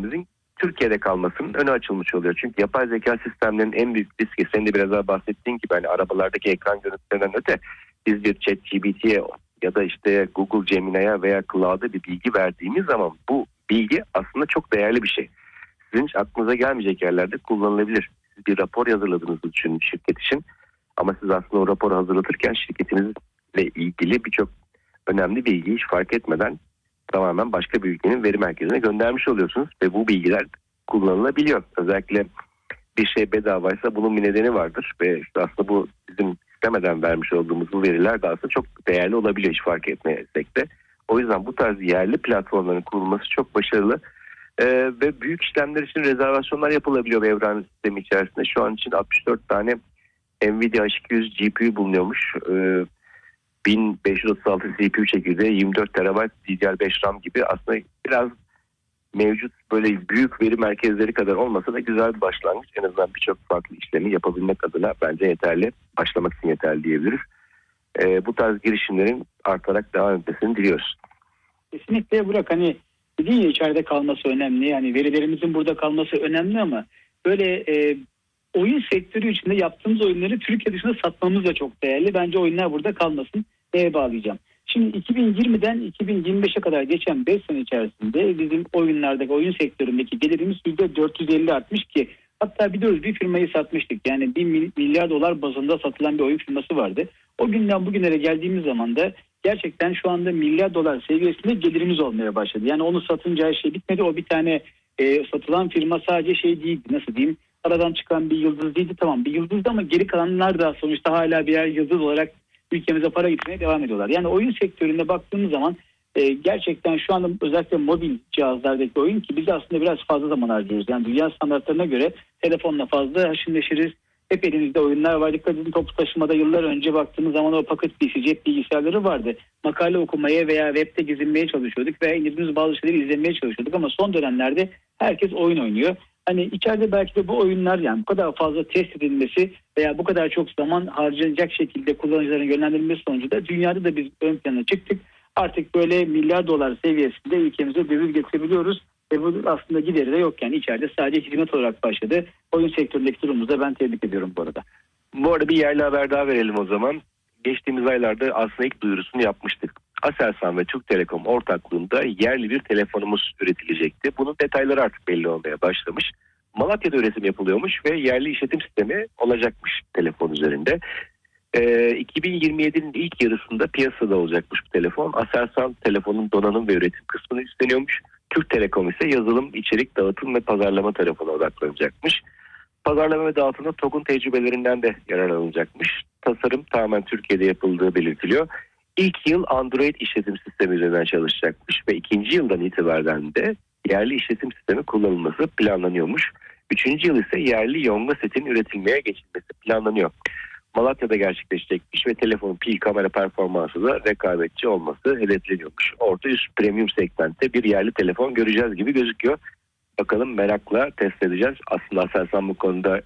sistemlerimizin Türkiye'de kalmasının önü açılmış oluyor. Çünkü yapay zeka sistemlerinin en büyük riski, senin de biraz daha bahsettiğin gibi hani arabalardaki ekran görüntülerinden öte biz bir ChatGPT'ye ya da işte Google Gemini'ye veya Cloud'a bir bilgi verdiğimiz zaman bu bilgi aslında çok değerli bir şey. Sizin hiç aklınıza gelmeyecek yerlerde kullanılabilir. Siz bir rapor hazırladığınızı düşünün şirket için. Ama siz aslında o raporu hazırlatırken şirketinizle ilgili birçok önemli bilgiyi hiç fark etmeden tamamen başka bir ülkenin veri merkezine göndermiş oluyorsunuz. Ve bu bilgiler kullanılabiliyor. Özellikle bir şey bedavaysa bunun bir nedeni vardır. Ve işte aslında bu bizim istemeden vermiş olduğumuz bu veriler de aslında çok değerli olabiliyor hiç fark etmesek de. O yüzden bu tarz yerli platformların kurulması çok başarılı. Ve büyük işlemler için rezervasyonlar yapılabiliyor Evren sistemi içerisinde. Şu an için 64 tane Nvidia H200 GPU bulunuyormuş. 1536 CPU çekirdeği, 24 TB DDR5 RAM gibi aslında biraz mevcut böyle büyük veri merkezleri kadar olmasa da güzel bir başlangıç. En azından birçok farklı işlemi yapabilmek adına bence yeterli. Başlamak için yeterli diyebiliriz. Bu tarz girişimlerin artarak devam etmesini diliyoruz. Kesinlikle Burak, hani dediğin ya içeride kalması önemli. Yani verilerimizin burada kalması önemli ama böyle oyun sektörü içinde yaptığımız oyunları Türkiye dışında satmamız da çok değerli. Bence oyunlar burada kalmasın. Neye bağlayacağım? Şimdi 2020'den 2025'e kadar geçen 5 sene içerisinde bizim oyunlardaki, oyun sektöründeki gelirimiz %450 artmış ki hatta biliyoruz bir firmayı satmıştık. Yani 1 milyar dolar bazında satılan bir oyun firması vardı. O günden bugünlere geldiğimiz zaman da gerçekten şu anda milyar dolar seviyesinde gelirimiz olmaya başladı. Yani onu satınca her şey bitmedi. O bir tane satılan firma sadece şey değildi, nasıl diyeyim, aradan çıkan bir yıldız değildi, tamam bir yıldızdı ama geri kalanlar da sonuçta hala birer yıldız olarak ülkemize para getirmeye devam ediyorlar. Yani oyun sektöründe baktığımız zaman gerçekten şu anda özellikle mobil cihazlardaki oyun ki biz aslında biraz fazla zaman harcıyoruz. Yani dünya standartlarına göre telefonla fazla haşır neşiriz. Hep elimizde oyunlar var. Dikkat edin, toplu taşımada yıllar önce baktığımız zaman o paket PC, cep bilgisayarları vardı. Makale okumaya veya webde gezinmeye çalışıyorduk veya indirdiğimiz bazı şeyleri izlemeye çalışıyorduk ama son dönemlerde herkes oyun oynuyor. Hani içeride belki de bu oyunlar, yani bu kadar fazla test edilmesi veya bu kadar çok zaman harcanacak şekilde kullanıcıların yönlendirilmesi sonucunda dünyada da biz ön plana çıktık. Artık böyle milyar dolar seviyesinde ülkemize döviz getirebiliyoruz. Ve bu aslında gideri de yok, yani içeride sadece hizmet olarak başladı. Oyun sektöründeki durumumuzu da ben tebrik ediyorum bu arada. Bu arada bir yerli haber daha verelim o zaman. Geçtiğimiz aylarda aslında ilk duyurusunu yapmıştık. Aselsan ve Türk Telekom ortaklığında yerli bir telefonumuz üretilecekti. Bunun detayları artık belli olmaya başlamış. Malatya'da üretim yapılıyormuş ve yerli işletim sistemi olacakmış telefon üzerinde. 2027'nin ilk yarısında piyasada olacakmış bu telefon. Aselsan telefonun donanım ve üretim kısmını üstleniyormuş. Türk Telekom ise yazılım, içerik, dağıtım ve pazarlama tarafına odaklanacakmış. Pazarlama ve dağıtımda TOG'un tecrübelerinden de yararlanılacakmış. Tasarım tamamen Türkiye'de yapıldığı belirtiliyor. İlk yıl Android işletim sistemi üzerinden çalışacakmış ve ikinci yıldan itibaren de yerli işletim sistemi kullanılması planlanıyormuş. Üçüncü yıl ise yerli Yonga setin üretilmeye geçilmesi planlanıyor. Malatya'da gerçekleşecekmiş ve telefonun pil kamera performansı da rekabetçi olması hedefleniyormuş. Orta üst premium segmentte bir yerli telefon göreceğiz gibi gözüküyor. Bakalım, merakla test edeceğiz. Aslında Aselsan bu konuda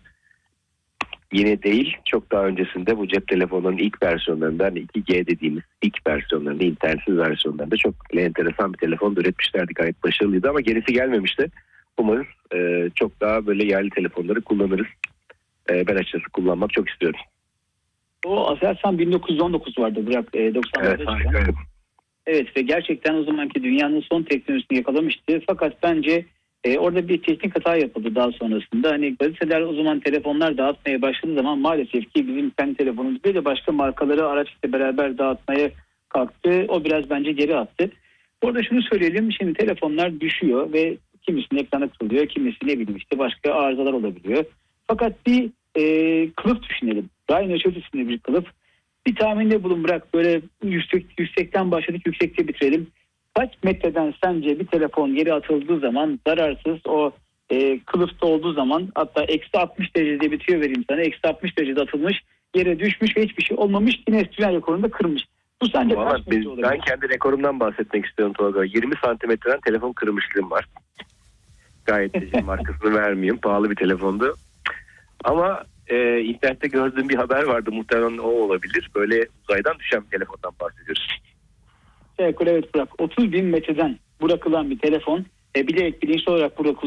yeni değil. Çok daha öncesinde bu cep telefonunun ilk versiyonlarında, hani 2G dediğimiz ilk versiyonlarında, internetsiz versiyonlarında çok enteresan bir telefon üretmişlerdi. Gayet başarılıydı ama gerisi gelmemişti. Umarız çok daha böyle yerli telefonları kullanırız. Ben açıkçası kullanmak çok istiyorum. O Aselsan 1919 vardı Burak. 90'larda evet, harika. Evet ve gerçekten o zamanki dünyanın son teknolojisini yakalamıştı. Fakat bence orada bir teknik hata yapıldı daha sonrasında. Hani gazeteler o zaman telefonlar dağıtmaya başladığı zaman maalesef ki bizim kendi telefonumuz değil de başka markaları araçla beraber dağıtmaya kalktı. O biraz bence geri attı. Orada şunu söyleyelim, şimdi telefonlar düşüyor ve kimisinin ekranı kırılıyor, kimisi ne bileyim işte başka arızalar olabiliyor. Fakat bir kılıf düşünelim. Rhino çözüsünde bir kılıf. Bir tahminde bulun Burak, böyle yüksekten başladık, yüksekte bitirelim. Kaç metreden sence bir telefon yere atıldığı zaman zararsız, o kılıfta olduğu zaman, hatta eksi 60 derecede bitiyor vereyim sana, eksi 60 derecede atılmış, yere düşmüş ve hiçbir şey olmamış, yine dünya rekorunu da kırmış. Bu sence kaç metre olabilir? Ben kendi rekorumdan bahsetmek istiyorum Tolga. 20 santimetreden telefon kırmışlığım var. Gayet markasını vermeyeyim. Pahalı bir telefondu. Ama internette gördüğüm bir haber vardı. Muhtemelen o olabilir. Böyle uzaydan düşen bir telefondan bahsediyoruz. Evet Burak. 30 bin metreden bırakılan bir telefon. Bilerek bilinçli olarak bırakılıyor.